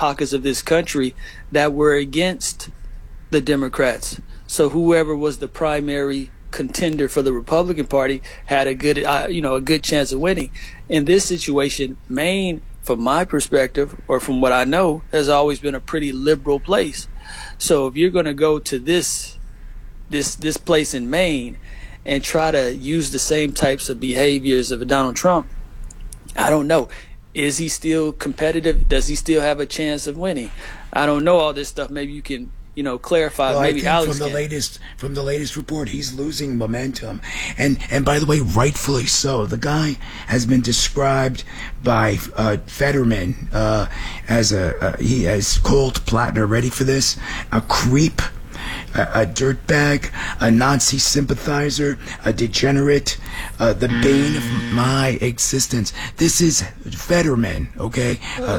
pockets of this country that were against the Democrats. So whoever was the primary contender for the Republican Party had a good, a good chance of winning. In this situation, Maine, from my perspective, or from what I know, has always been a pretty liberal place. So if you're going to go to this place in Maine and try to use the same types of behaviors of Donald Trump, I don't know. Is he still competitive? Does he still have a chance of winning? I don't know all this stuff. Maybe you can, clarify. Well, maybe I think Alex from the latest report, he's losing momentum, and by the way, rightfully so. The guy has been described by Fetterman as he has called Plattner, ready for this, a creep, a dirtbag, a Nazi sympathizer, a degenerate, the bane of my existence. This is Fetterman, okay?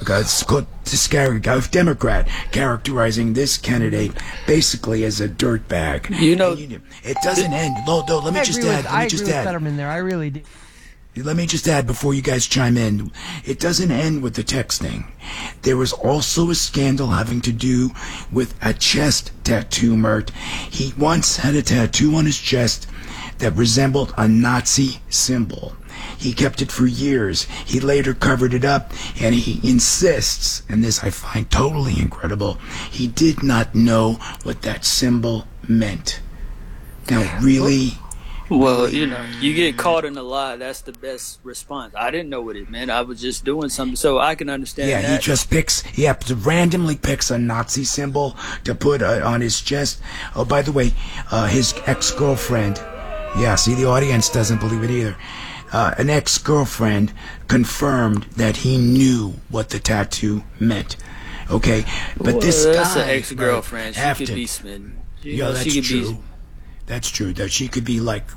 Democrat, characterizing this candidate basically as a dirtbag. It doesn't end. Let me just add. I agree with Fetterman there. I really do. Let me just add before you guys chime in. It doesn't end with the texting. There was also a scandal having to do with a chest tattoo, Mert. He once had a tattoo on his chest that resembled a Nazi symbol. He kept it for years. He later covered it up, and he insists, and this I find totally incredible, he did not know what that symbol meant. Now, really... Well, you get caught in a lie. That's the best response. I didn't know what it meant. I was just doing something, so I can understand that. Yeah, he randomly picks a Nazi symbol to put on his chest. Oh, by the way, his ex-girlfriend, see, the audience doesn't believe it either. An ex-girlfriend confirmed that he knew what the tattoo meant. Okay, but this guy... That's an ex-girlfriend. She could be smitten. That's true. That's true. That she could be like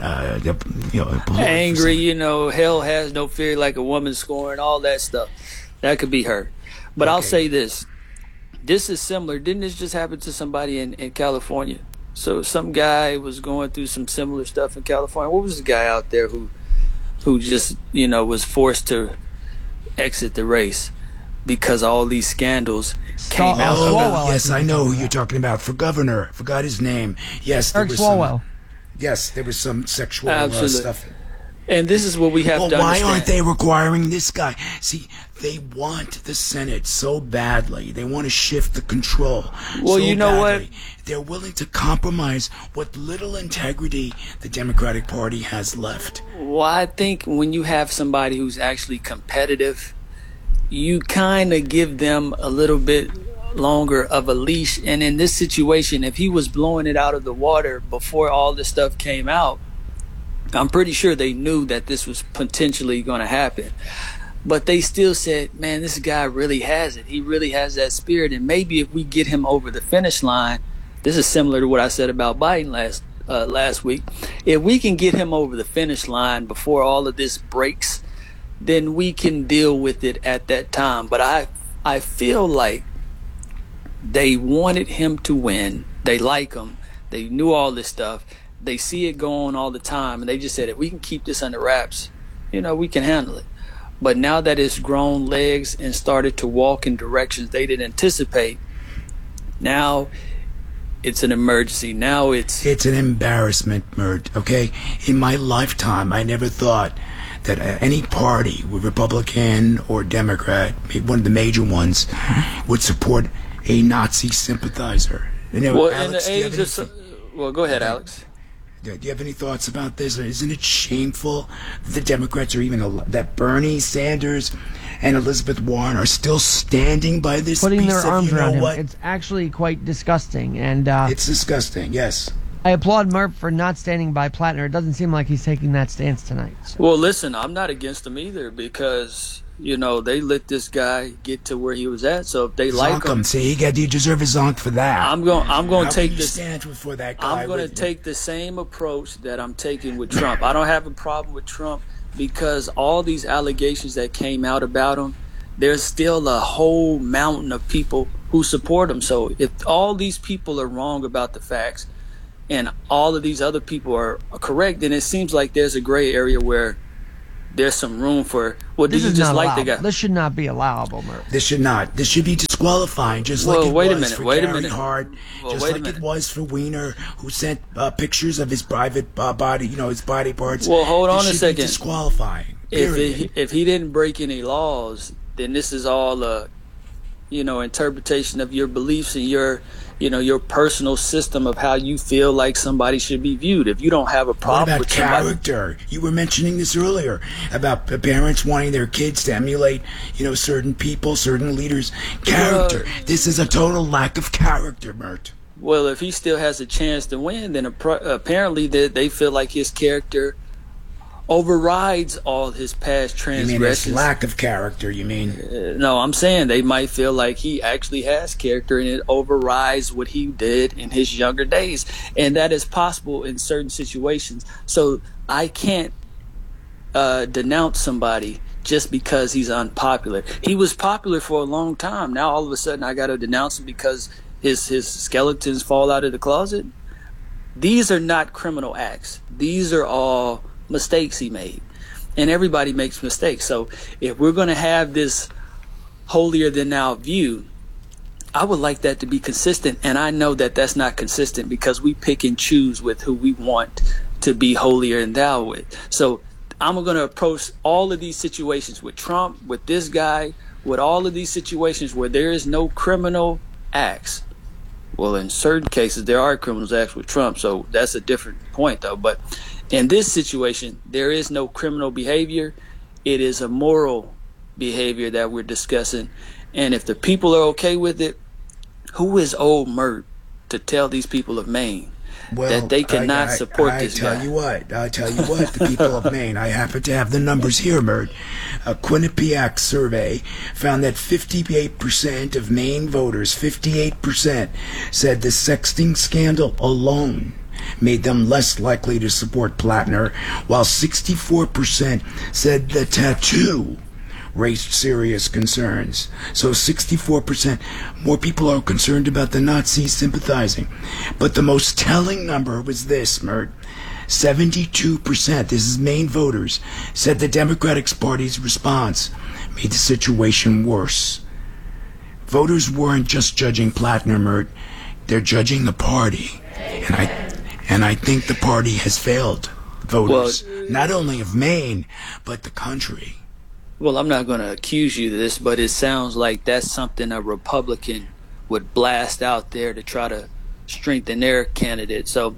angry. Hell has no fear, like a woman scorned, all that stuff. That could be her. But okay. I'll say this: this is similar. Didn't this just happen to somebody in California? So some guy was going through some similar stuff in California. What was the guy out there who just was forced to exit the race because all these scandals came out? Yes, I know who you're talking about. For governor, forgot his name. Yes, Eric Swalwell. Yes, there was some sexual stuff. And this is what we have to understand. Why aren't they requiring this guy? See, they want the Senate so badly. They want to shift the control. Well, you know what? They're willing to compromise what little integrity the Democratic Party has left. Well, I think when you have somebody who's actually competitive, you kind of give them a little bit longer of a leash. And in this situation, if he was blowing it out of the water before all this stuff came out, I'm pretty sure they knew that this was potentially going to happen. But they still said, man, this guy really has it. He really has that spirit. And maybe if we get him over the finish line, this is similar to what I said about Biden last week. If we can get him over the finish line before all of this breaks, then we can deal with it at that time. But I feel like they wanted him to win. They like him. They knew all this stuff. They see it going all the time, and they just said, if we can keep this under wraps, we can handle it. But now that it's grown legs and started to walk in directions they didn't anticipate, now it's an emergency. Now it's an embarrassment, Mert, okay? In my lifetime, I never thought that any party, Republican or Democrat, one of the major ones, would support a Nazi sympathizer. Well, Alex, in the age of... Well, go ahead, Alex. Do you have any thoughts about this? Isn't it shameful that the Democrats are that Bernie Sanders and Elizabeth Warren are still standing by this putting piece their arms around him? What? It's actually quite disgusting. And it's disgusting, yes. I applaud Murph for not standing by Plattner. It doesn't seem like he's taking that stance tonight. So. Well, listen, I'm not against him either because... they let this guy get to where he was at. So if they like him, see, you deserve a zonk for that. I'm going to take this. Stand for that guy. I'm going to take the same approach that I'm taking with Trump. I don't have a problem with Trump because all these allegations that came out about him, there's still a whole mountain of people who support him. So if all these people are wrong about the facts and all of these other people are correct, then it seems like there's a gray area where there's some room for. Well, do This you is just not like the allowable. guy? This should not be allowable, Mert. This should not. This should be disqualifying, just like Well, it wait a was minute, for wait a Gary minute. Hart, Well, just wait a like it minute. was for Weiner, who sent pictures of his private body, his body parts. Well, hold on This a should be second. disqualifying. Period. If he didn't break any laws, then this is all a interpretation of your beliefs and your personal system of how you feel like somebody should be viewed. If you don't have a What problem about with somebody, character? You were mentioning this earlier about parents wanting their kids to emulate, certain people, certain leaders. Character. This is a total lack of character, Mert. well, if he still has a chance to win, then apparently they feel like his character overrides all his past You mean it's transgressions. lack of character, you mean? No, I'm saying they might feel like he actually has character and it overrides what he did in his younger days. And that is possible in certain situations. So I can't denounce somebody just because he's unpopular. He was popular for a long time. Now all of a sudden I got to denounce him because his skeletons fall out of the closet. These are not criminal acts. These are all mistakes he made. And everybody makes mistakes. So if we're going to have this holier than thou view, I would like that to be consistent. And I know that that's not consistent because we pick and choose with who we want to be holier than thou with. So I'm going to approach all of these situations with Trump, with this guy, with all of these situations where there is no criminal acts. Well, in certain cases, there are criminal acts with Trump. So that's a different point, though. But in this situation, there is no criminal behavior. It is a moral behavior that we're discussing. And if the people are okay with it, who is old Mert to tell these people of Maine that they cannot support this guy? I tell you what, the people of Maine, I happen to have the numbers here, Mert. A Quinnipiac survey found that 58% of Maine voters, 58%, said the sexting scandal alone made them less likely to support Plattner, while 64% said the tattoo raised serious concerns. So 64% more people are concerned about the Nazis sympathizing. But the most telling number was this, Mert. 72%, this is Maine voters, said the Democratic Party's response made the situation worse. Voters weren't just judging Plattner, Mert. They're judging the party. And I think the party has failed voters, not only of Maine, but the country. Well, I'm not going to accuse you of this, but it sounds like that's something a Republican would blast out there to try to strengthen their candidate. So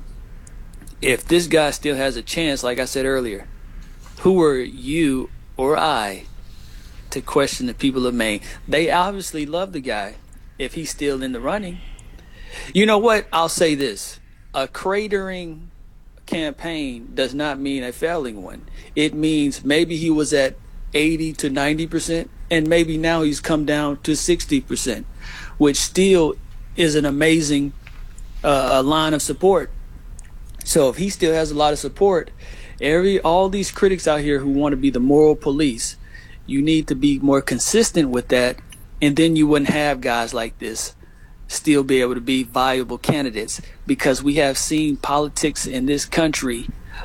if this guy still has a chance, like I said earlier, who are you or I to question the people of Maine? They obviously love the guy if he's still in the running. You know what? I'll say this. A cratering campaign does not mean a failing one. It means maybe he was at 80 to 90%, and maybe now he's come down to 60%, which still is an amazing line of support. So if he still has a lot of support, all these critics out here who want to be the moral police, you need to be more consistent with that, and then you wouldn't have guys like this still be able to be viable candidates, because we have seen politics in this country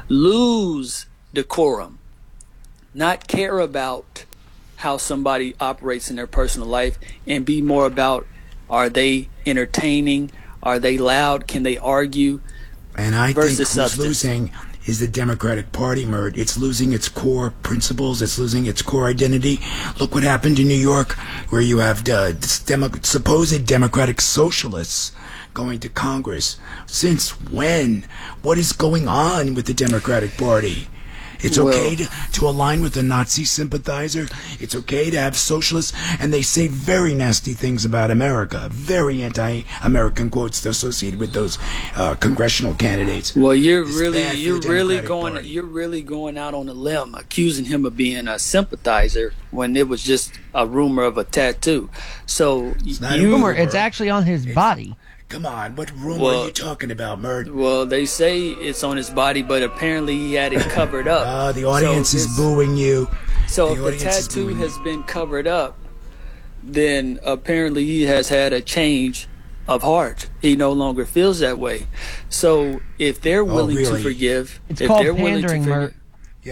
lose decorum, not care about how somebody operates in their personal life, and be more about, are they entertaining? Are they loud? Can they argue? And I think who's substance. losing is the Democratic Party, Mert. It's losing its core principles. It's losing its core identity. Look what happened in New York, where you have supposed Democratic socialists going to Congress. Since when? What is going on with the Democratic Party? It's okay to align with a Nazi sympathizer. It's okay to have socialists, and they say very nasty things about America, very anti-American quotes associated with those congressional candidates. Well, you're It's really bad for the Democratic Party. going out on a limb, accusing him of being a sympathizer when it was just a rumor of a tattoo. So not a Rumor, it's actually on his body. Come on, what rumor are you talking about, Mert? Well, they say it's on his body, but apparently he had it covered up. The audience is booing you. So if the audience is tattoo booing has been covered up, then apparently he has had a change of heart. He no longer feels that way. So if they're willing to really? forgive, It's if called they're willing to pandering, forgive, Mert. Yep.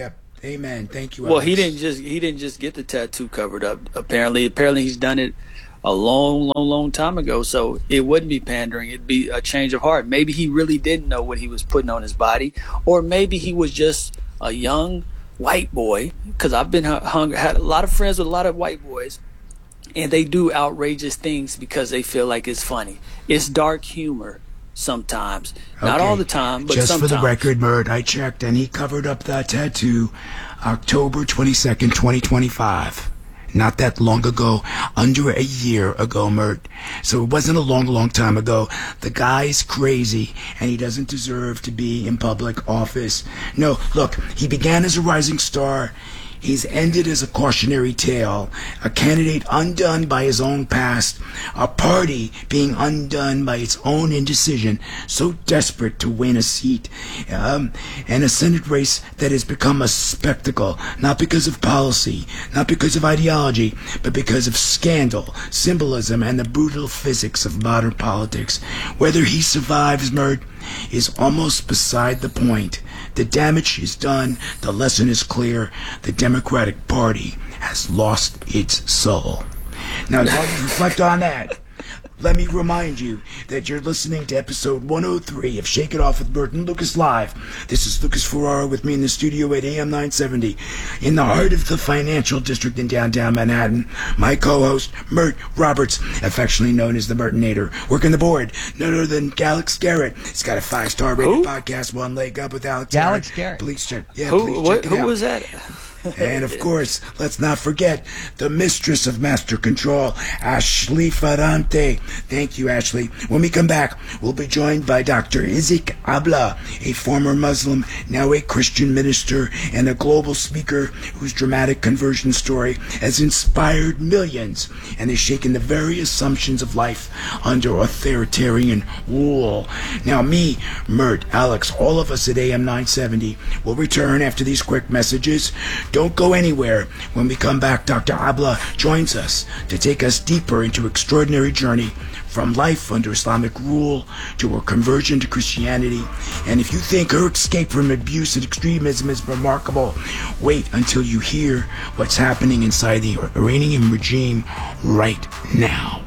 Amen. Thank you, Well, Alex. he didn't just get the tattoo covered up. Apparently he's done it a long time ago. So it wouldn't be pandering. It'd be a change of heart. Maybe he really didn't know what he was putting on his body, or maybe he was just a young white boy. Because I've been had a lot of friends with a lot of white boys, and they do outrageous things because they feel like it's funny. It's dark humor sometimes, not Okay. all the time, but just sometimes. for the record, Mert, I checked, and he covered up that tattoo October 22nd, 2025. Not that long ago, under a year ago, Mert. So it wasn't a long time ago. The guy's crazy, and he doesn't deserve to be in public office. No, look, he began as a rising star. He's ended as a cautionary tale, a candidate undone by his own past, a party being undone by its own indecision, so desperate to win a seat, and a Senate race that has become a spectacle, not because of policy, not because of ideology, but because of scandal, symbolism, and the brutal physics of modern politics. Whether he survives, Mert, is almost beside the point. The damage is done. The lesson is clear. The Democratic Party has lost its soul. Now, while you reflect on that, let me remind you that you're listening to episode 103 of Shake It Off with Mert and Lucas Live. This is Lucas Ferraro with me in the studio at AM 970 in the heart of the financial district in downtown Manhattan. My co-host, Mert Roberts, affectionately known as the Mertinator, working the board, none other than Alex Garrett. He's got a 5-star rated podcast, One Leg Up with Alex Garrett. Please check. Yeah, Who please check it out. was that? And of course, let's not forget the mistress of master control, Ashley Ferrante. Thank you, Ashley. When we come back, we'll be joined by Dr. Isaac Abla, a former Muslim, now a Christian minister and a global speaker whose dramatic conversion story has inspired millions and has shaken the very assumptions of life under authoritarian rule. Now, me, Mert, Alex, all of us at AM 970 will return after these quick messages. Don't go anywhere. When we come back, Dr. Abla joins us to take us deeper into extraordinary journey from life under Islamic rule to her conversion to Christianity. And if you think her escape from abuse and extremism is remarkable, wait until you hear what's happening inside the Iranian regime right now.